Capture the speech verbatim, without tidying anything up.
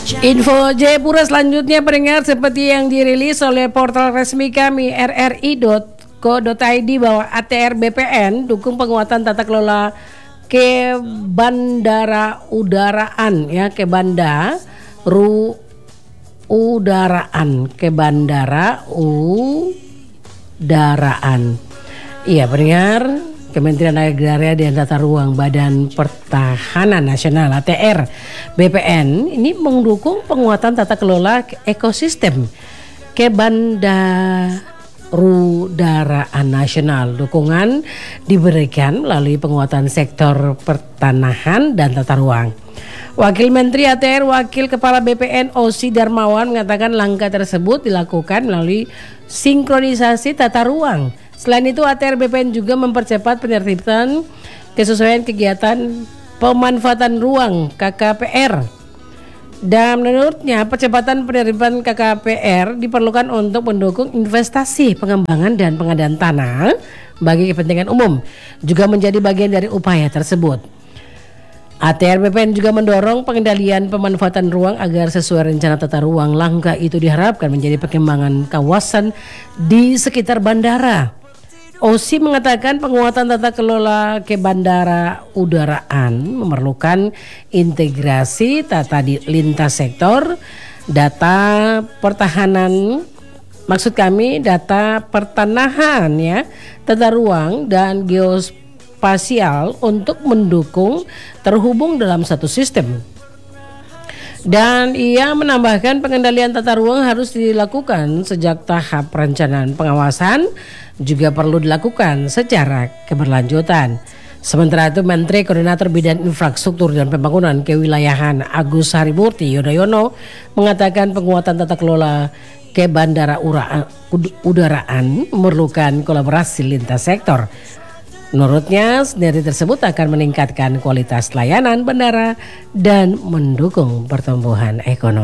Info Jayapura selanjutnya pendengar, seperti yang dirilis oleh portal resmi kami r r i dot co dot i d bahwa A T R B P N dukung penguatan tata kelola ke bandara udaraan ya ke banda ru udaraan ke bandara udaraan. Iya pendengar, Kementerian Agraria dan Tata Ruang Badan Pertahanan Nasional A T R B P N ini mendukung penguatan tata kelola ekosistem ke bandarudaraan nasional. Dukungan diberikan melalui penguatan sektor pertanahan dan tata ruang. Wakil Menteri A T R Wakil Kepala B P N Osi Darmawan mengatakan langkah tersebut dilakukan melalui sinkronisasi tata ruang. Selain itu A T R B P N juga mempercepat penertiban kesesuaian kegiatan pemanfaatan ruang K K P R. Dan menurutnya percepatan penertiban K K P R diperlukan untuk mendukung investasi, pengembangan dan pengadaan tanah bagi kepentingan umum, juga menjadi bagian dari upaya tersebut. A T R B P N juga mendorong pengendalian pemanfaatan ruang agar sesuai rencana tata ruang. Langkah itu diharapkan menjadi perkembangan kawasan di sekitar bandara. Osi mengatakan penguatan tata kelola ke bandara udaraan memerlukan integrasi tata di lintas sektor, data pertahanan, maksud kami data pertanahan ya, tata ruang dan geospasial untuk mendukung terhubung dalam satu sistem. Dan ia menambahkan pengendalian tata ruang harus dilakukan sejak tahap perencanaan, pengawasan juga perlu dilakukan secara keberlanjutan. Sementara itu Menteri Koordinator Bidang Infrastruktur dan Pembangunan Kewilayahan Agus Harimurti Yudhoyono mengatakan penguatan tata kelola ke bandara udaraan memerlukan kolaborasi lintas sektor. Menurutnya, sinergi tersebut akan meningkatkan kualitas layanan bandara dan mendukung pertumbuhan ekonomi.